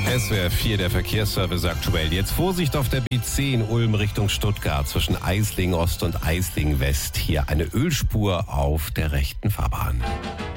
SWR 4, der Verkehrsservice aktuell. Jetzt Vorsicht auf der B10 Ulm Richtung Stuttgart zwischen Eislingen Ost und Eislingen West. Hier eine Ölspur auf der rechten Fahrbahn.